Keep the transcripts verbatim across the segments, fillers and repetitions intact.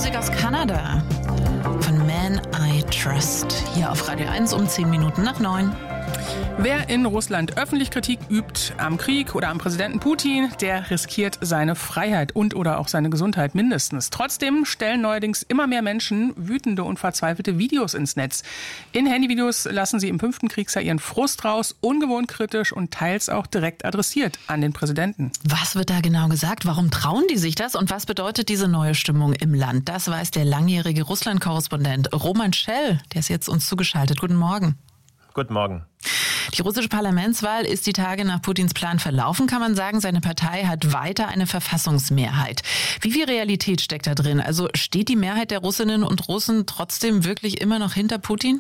Musik aus Kanada von Man I Trust. Hier auf Radio eins um zehn Minuten nach neun. Wer in Russland öffentlich Kritik übt am Krieg oder am Präsidenten Putin, der riskiert seine Freiheit und oder auch seine Gesundheit mindestens. Trotzdem stellen neuerdings immer mehr Menschen wütende und verzweifelte Videos ins Netz. In Handyvideos lassen sie im fünften Kriegsjahr ihren Frust raus, ungewohnt kritisch und teils auch direkt adressiert an den Präsidenten. Was wird da genau gesagt? Warum trauen die sich das? Und was bedeutet diese neue Stimmung im Land? Das weiß der langjährige Russland-Korrespondent Roman Schell. Der ist jetzt uns zugeschaltet. Guten Morgen. Guten Morgen. Die russische Parlamentswahl ist die Tage nach Putins Plan verlaufen, kann man sagen. Seine Partei hat weiter eine Verfassungsmehrheit. Wie viel Realität steckt da drin? Also steht die Mehrheit der Russinnen und Russen trotzdem wirklich immer noch hinter Putin?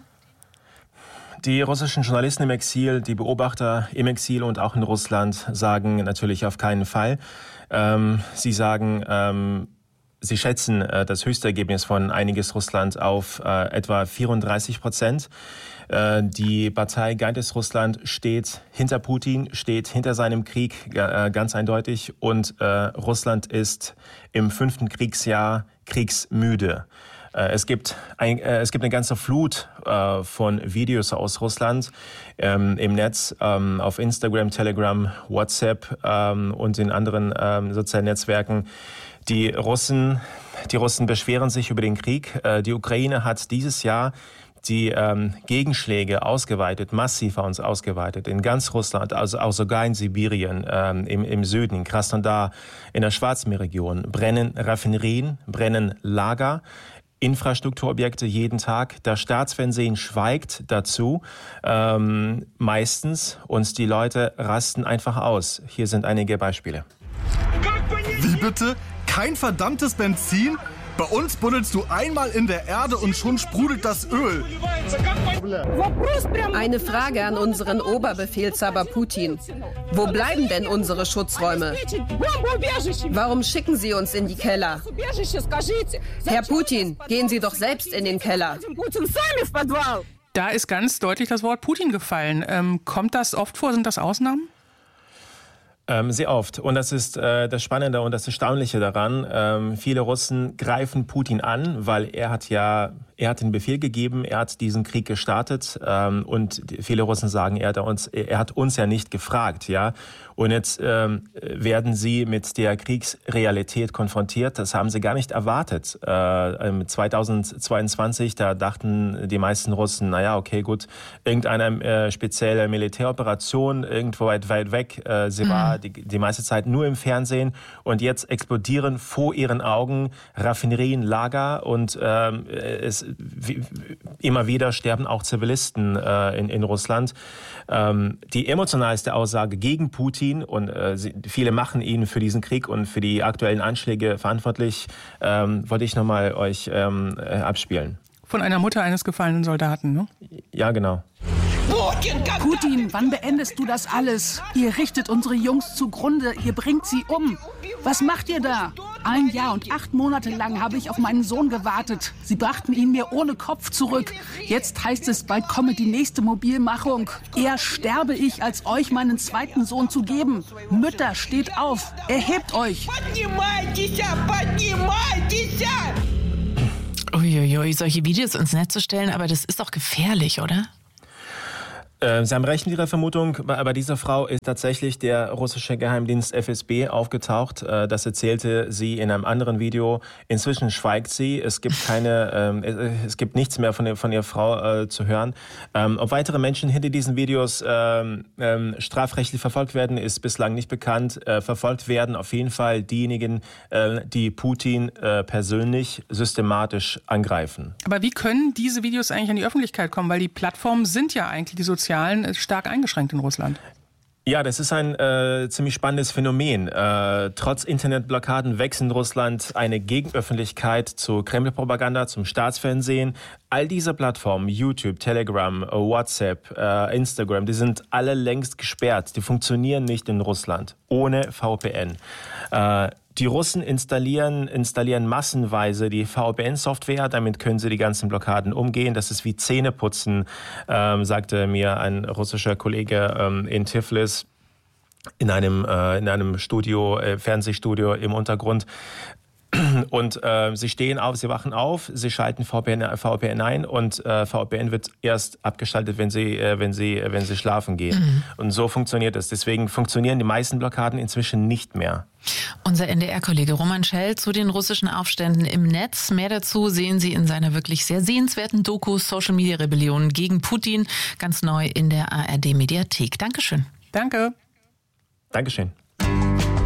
Die russischen Journalisten im Exil, die Beobachter im Exil und auch in Russland sagen natürlich auf keinen Fall. Ähm, sie sagen, ähm, sie schätzen äh, das höchste Ergebnis von Einiges Russland auf äh, etwa vierunddreißig Prozent. Äh, die Partei Geeintes Russland steht hinter Putin, steht hinter seinem Krieg äh, ganz eindeutig. Und äh, Russland ist im fünften Kriegsjahr kriegsmüde. Es gibt, ein, es gibt eine ganze Flut äh, von Videos aus Russland ähm, im Netz, ähm, auf Instagram, Telegram, WhatsApp ähm, und in anderen ähm, sozialen Netzwerken. Die Russen, die Russen beschweren sich über den Krieg. Äh, die Ukraine hat dieses Jahr die ähm, Gegenschläge ausgeweitet, massiv uns ausgeweitet, in ganz Russland, also auch sogar in Sibirien, ähm, im, im Süden, in Krasnodar, in der Schwarzmeerregion, brennen Raffinerien, brennen Lager, Infrastrukturobjekte jeden Tag. Das Staatsfernsehen schweigt dazu, ähm, meistens, und die Leute rasten einfach aus. Hier sind einige Beispiele. Wie bitte? Kein verdammtes Benzin? Bei uns buddelst du einmal in der Erde und schon sprudelt das Öl. Eine Frage an unseren Oberbefehlshaber Putin. Wo bleiben denn unsere Schutzräume? Warum schicken Sie uns in die Keller? Herr Putin, gehen Sie doch selbst in den Keller. Da ist ganz deutlich das Wort Putin gefallen. Ähm, kommt das oft vor? Sind das Ausnahmen? Ähm, sehr oft. Und das ist äh, das Spannende und das Erstaunliche daran. Ähm, viele Russen greifen Putin an, weil er hat ja, er hat den Befehl gegeben, er hat diesen Krieg gestartet. Ähm, und viele Russen sagen, er hat uns, er hat uns ja nicht gefragt, ja. Und jetzt ähm, werden sie mit der Kriegsrealität konfrontiert. Das haben sie gar nicht erwartet. Äh, zweitausendzweiundzwanzig, da dachten die meisten Russen, naja, okay, gut, irgendeine äh, spezielle Militäroperation irgendwo weit, weit weg. Äh, sie mhm. war die, die meiste Zeit nur im Fernsehen. Und jetzt explodieren vor ihren Augen Raffinerien, Lager. Und ähm, es, wie, immer wieder sterben auch Zivilisten äh, in, in Russland. Ähm, die emotionalste Aussage gegen Putin, und äh, sie, viele machen ihn für diesen Krieg und für die aktuellen Anschläge verantwortlich, ähm, wollte ich nochmal euch ähm, äh, abspielen. Von einer Mutter eines gefallenen Soldaten, ne? Ja, genau. Putin, wann beendest du das alles? Ihr richtet unsere Jungs zugrunde, ihr bringt sie um. Was macht ihr da? Ein Jahr und acht Monate lang habe ich auf meinen Sohn gewartet. Sie brachten ihn mir ohne Kopf zurück. Jetzt heißt es, bald komme die nächste Mobilmachung. Eher sterbe ich, als euch meinen zweiten Sohn zu geben. Mütter, steht auf, erhebt euch. Uiuiui, solche Videos ins Netz zu stellen, aber das ist doch gefährlich, oder? Sie haben recht mit Ihrer Vermutung. Bei dieser Frau ist tatsächlich der russische Geheimdienst F S B aufgetaucht. Das erzählte sie in einem anderen Video. Inzwischen schweigt sie. Es gibt keine, es gibt nichts mehr von, der, von ihrer Frau zu hören. Ob weitere Menschen hinter diesen Videos strafrechtlich verfolgt werden, ist bislang nicht bekannt. Verfolgt werden auf jeden Fall diejenigen, die Putin persönlich systematisch angreifen. Aber wie können diese Videos eigentlich an die Öffentlichkeit kommen? Weil die Plattformen sind ja eigentlich die sozialen ist stark eingeschränkt in Russland. Ja, das ist ein äh, ziemlich spannendes Phänomen. Äh, trotz Internetblockaden wächst in Russland eine Gegenöffentlichkeit zur Kreml-Propaganda, zum Staatsfernsehen. All diese Plattformen, YouTube, Telegram, WhatsApp, äh, Instagram, die sind alle längst gesperrt. Die funktionieren nicht in Russland ohne V P N. Äh, Die Russen installieren, installieren massenweise die V P N-Software, damit können sie die ganzen Blockaden umgehen. Das ist wie Zähneputzen, ähm, sagte mir ein russischer Kollege ähm, in Tiflis in einem, äh, in einem Studio, äh, Fernsehstudio im Untergrund. Und äh, sie stehen auf, sie wachen auf, sie schalten V P N, V P N ein und äh, V P N wird erst abgeschaltet, wenn sie, äh, wenn sie, äh, wenn sie schlafen gehen. Mhm. Und so funktioniert es. Deswegen funktionieren die meisten Blockaden inzwischen nicht mehr. Unser N D R-Kollege Roman Schell zu den russischen Aufständen im Netz. Mehr dazu sehen Sie in seiner wirklich sehr sehenswerten Doku Social Media Rebellion gegen Putin, ganz neu in der A R D-Mediathek. Dankeschön. Danke. Dankeschön.